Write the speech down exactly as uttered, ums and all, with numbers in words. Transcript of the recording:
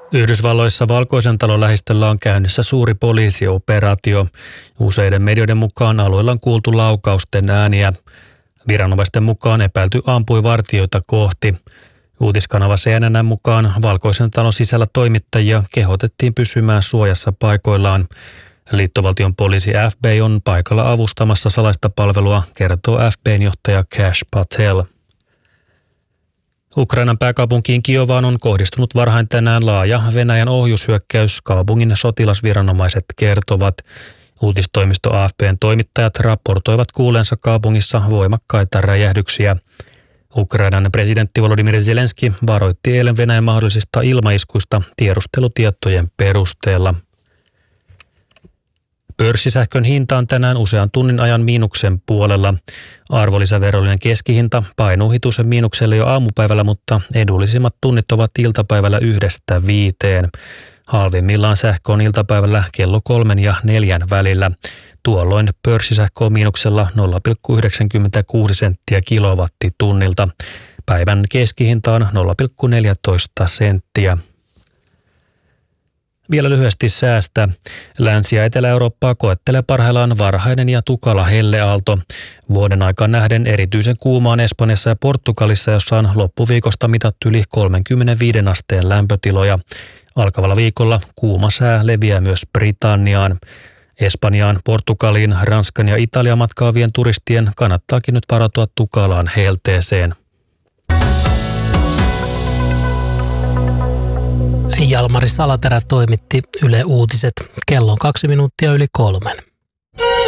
Yhdysvalloissa Valkoisen talon lähistöllä on käynnissä suuri poliisioperaatio. Useiden medioiden mukaan alueella on kuultu laukausten ääniä. Viranomaisten mukaan epäilty ampui vartijoita kohti. Uutiskanava C N N mukaan Valkoisen talon sisällä toimittajia kehotettiin pysymään suojassa paikoillaan. Liittovaltion poliisi F B I on paikalla avustamassa salaista palvelua, kertoo F B I:n johtaja Kash Patel. Ukrainan pääkaupunkiin Kiovaan on kohdistunut varhain tänään laaja Venäjän ohjushyökkäys, kaupungin sotilasviranomaiset kertovat. Uutistoimisto A F P:n toimittajat raportoivat kuulleensa kaupungissa voimakkaita räjähdyksiä. Ukrainan presidentti Volodymyr Zelenski varoitti eilen Venäjän mahdollisista ilmaiskuista tiedustelutietojen perusteella. Pörssisähkön hinta on tänään usean tunnin ajan miinuksen puolella. Arvonlisäverollinen keskihinta painuu hitusen miinukselle jo aamupäivällä, mutta edullisimmat tunnit ovat iltapäivällä yhdestä viiteen. Halvimmillaan sähkö on iltapäivällä kello kolmen ja neljän välillä. Tuolloin pörssisähkö on miinuksella nolla pilkku yhdeksänkymmentäkuusi senttiä kilowattitunnilta. Päivän keskihinta on nolla pilkku neljätoista senttiä. Vielä lyhyesti säästä. Länsi- ja Etelä-Eurooppaa koettelee parhaillaan varhainen ja tukala helleaalto. Vuoden aikaan nähden erityisen kuumaan Espanjassa ja Portugalissa, jossa on loppuviikosta mitattu yli kolmekymmentäviisi asteen lämpötiloja. Alkavalla viikolla kuuma sää leviää myös Britanniaan. Espanjaan, Portugaliin, Ranskan ja Italian matkaavien turistien kannattaakin nyt varautua tukalaan helteeseen. Jalmari Salaterä toimitti Yle Uutiset. Kello on kaksi minuuttia yli kolmen.